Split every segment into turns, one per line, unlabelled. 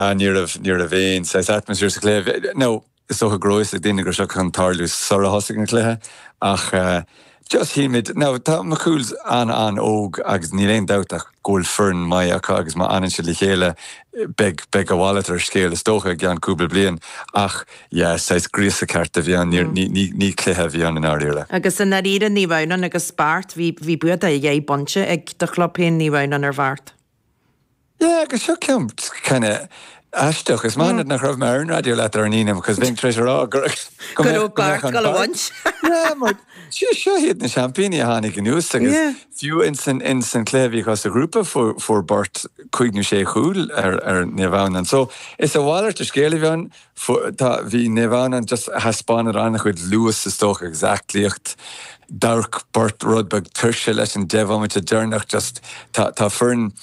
Níor a bhéin sa atmosfér sa cléh. No, is so grois ag déine gur seo an tarlú sora hosig na cléthe ach just híimiid, no, tá ma cúils an óg agus ní réon dáach ggóil fern mai agus má anan se le chéile beg a wallet ar scéil is dócha gan cúbla blian ach sais gríosa carta bhí an ní cléthe bhí an áíile.
Agus in ire ní bhhanan agus spart hí buad a dhé bonse ag do chlopéin ní bhhanan ar bhart.
Agus seo ceam kinda Ashtoch is man nach raibh mar radio letter an ínam cos bhín treasure gur
bart go bhaint.
Mar seo hiad na champagne a hánig an ús agus fiú in san cléhí cos a grúpa for bart chuighnú sé chúil ar Nevanan. So is a bhhair de scéala bhean tá bhí Nevanan just haspánar an chuid luas is tócha exactlíocht dark Bart Rudbeg tuirse leis an deváid a dúrnach just tá fern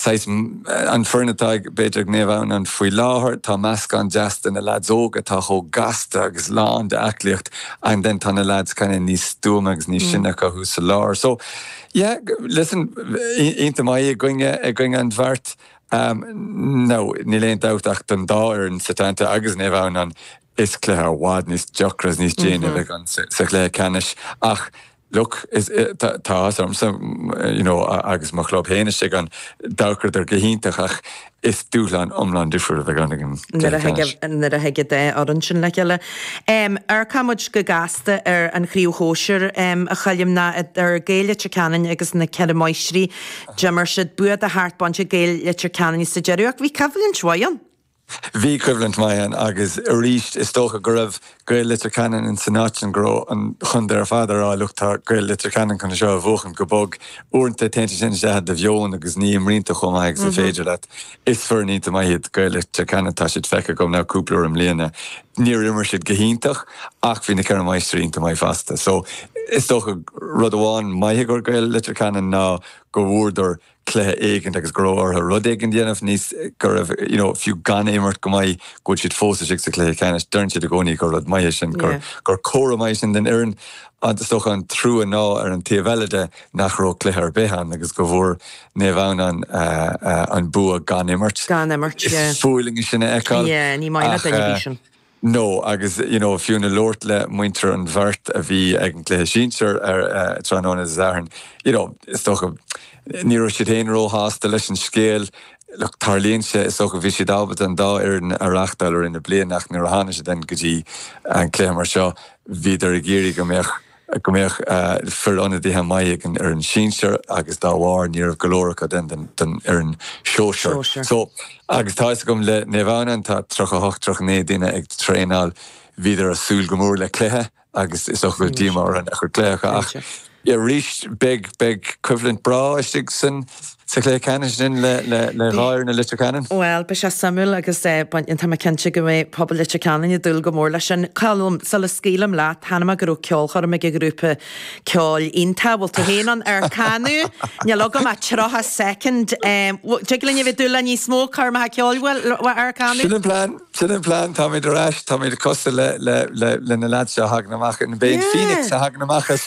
an fernatá beidir Nevanan an faoi láthair tá measc an just in a lads óga tá cho gasta agus lán de aclíocht an den tá na lads kinda níos stúm agus níos sinna go hús a lár. So listen, ínta mai going an bhart no, ní léon dáach den dáir an satanta agus Nevanan is cléir wad níos jocras níos déine an sa cléir canis ach look is tá agus má chlub héine sé an dáchar ar gohíntaach ach is dúlan omlan difriúil bheith ganigin.
Nar a heige dé ar an sin le ceile. Ar camid go gasta ar an chríú hóisiir a chaillim na ar géile canan agus na ceile maisrí Jimmer siad buad a hartbáinte géile canan sa deirúach bhí caflinn twayan.
Bhí equivalent maian agus a ríist is tócha go raibh gail litir canan in Sanach an gro an chun ar fadar á luchttar gail litir canan chun seo a bhóchan go bog únta teinte sin de de bheon agus ní mrínta chum agus sa féidir leat is fur nínta maiad gail litir canan tá siad fecha gom ná cúplaúir am léana níor immer siad gohíntaach ach bhí na ceir maistríonnta mai fasta. So is tócha rud amháin maithe gur gail litir canan ná go bhúrdar cléthe éigent agus gró ar rud éigent déanamh níos gur raibh fiú gan émart go mai go siad fósa sig sa cléthe canis dúirn siad a gcónaí gur rud maihe sin gur córa mai sin den éireann antas tócha an trú ná ar an taobhheilide nach ró cléthe ar béhan agus go bhór Nevanan an bua gan émart.
Gan émart,
is fúling sinna eáil.
Ní maina daine sin.
No, agus, fiúna lort le muinter an bhart a bhí ag an cléthe sínsir ar tróna zaharn. Is tócha ní raibh siad éon ró hásta leis an scéal tarlíonn sé is tócha bhí siad ábhad an dá ar an arachtal ar ina blian nach ní rahanna sé den go dtí an cléim mar seo bhíidir a géirí go mbeadh furlánna dtíthe maiigh ar an sínsir agus dá bhhar níor golóracha den ar an seoir. So agus tá gom le Nevanan tá trocha hocht troch né duine ag tréáil bhíidir a súil go mór le cléthe agus is go dímar an chur cléacha ach ríist big equivalent bra istig san sa clé canis din le ráir na litir canan?
Well, be sé Samuel agus bain tá cente go mé pobl litir canan i dul go mór leis sin calm sal scílam lá tanama gurú ceol chor me grúpa ceol intabal tá héan ar canú ne logam a trocha second jigglin bhí dúla ní smó car ma ceolhfuil ar canú?
Sin plan tá mé ráis tá mé de costa le na lad se hagnamach in béin Phoenix a hagnamachchas.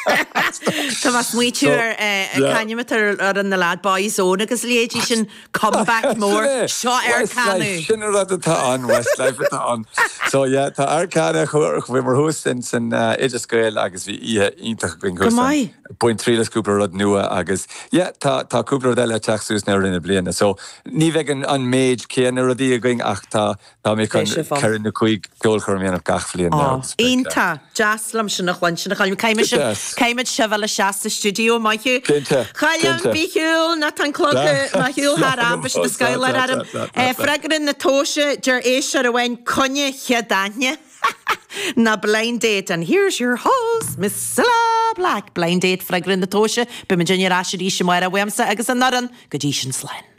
Tá mas muitiúr caiimitar ar an na lad boys ón agus léidir sin comeback mór seo ar canú.
Sin rud atá an Westlife atá an. So tá ar canna chuirch bhí mar hús san idirscéil agus bhí ihe ítach bin chusan. Point trílas cúpla rud nua agus tá cúpla rud eile teachsús na rinne bliana. So ní bheith an méid céan rudí a going ach tá mé chun ceann na chuig dulchar méanamh gach bliana.
Ínta jaslam sin nach chuin sin nach caiimiid se bhile seasta studio maiú. Chailm bíúil na tan clocha maithúil harám bes na scaile adam. Freigrinn na tóise gur éisiar a bhain conne cheadaine. Na Blind Date, and here's your host, Miss Cilla Black. Blind Date, Freigrinn na tóise, be me Virginia Rashid Ishimara Wemsa agus an naran, Gadishan Slane.